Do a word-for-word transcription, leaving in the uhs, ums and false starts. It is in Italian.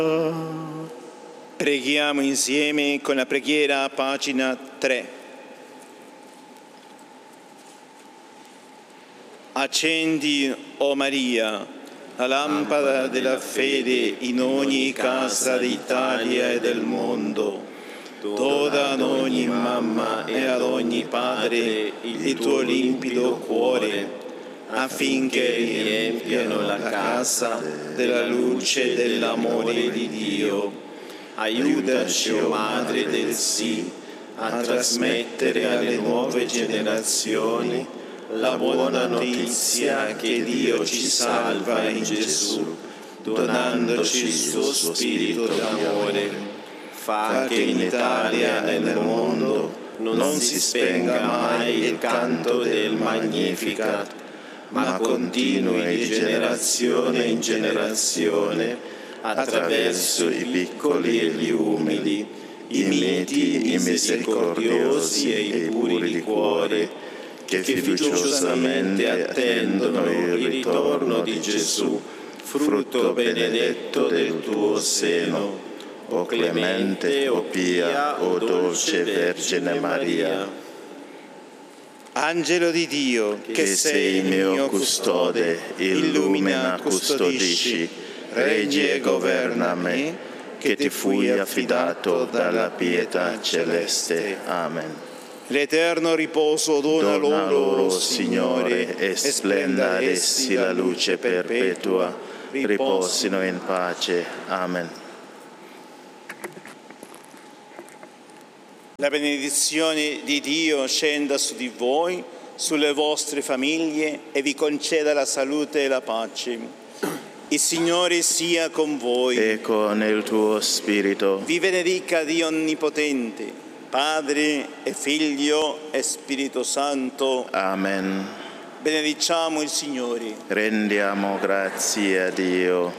Preghiamo insieme con la preghiera a pagina tre. Accendi, o Maria, la lampada della fede in ogni casa d'Italia e del mondo. Dona ad ogni mamma e ad ogni padre il tuo limpido cuore, affinché riempiano la casa della luce e dell'amore di Dio. Aiutaci, o Madre del Sì, a trasmettere alle nuove generazioni la buona notizia che Dio ci salva in Gesù, donandoci il suo spirito d'amore. Fa che in Italia e nel mondo non si spenga mai il canto del Magnificat, ma continui di generazione in generazione attraverso i piccoli e gli umili, i miti, i misericordiosi e i puri di cuore, che fiduciosamente attendono il ritorno di Gesù, frutto benedetto del tuo seno. O clemente, o pia, o dolce Vergine Maria. Angelo di Dio, che sei il mio custode, illumina, custodisci, reggi e governa me, che ti fui affidato dalla pietà celeste. Amen. L'eterno riposo dona, dona loro, Signore, e splenda ad essi la luce perpetua. Riposino in pace. Amen. La benedizione di Dio scenda su di voi, sulle vostre famiglie e vi conceda la salute e la pace. Il Signore sia con voi. E con il tuo spirito. Vi benedica Dio Onnipotente, Padre e Figlio e Spirito Santo. Amen. Benediciamo il Signore. Rendiamo grazie a Dio.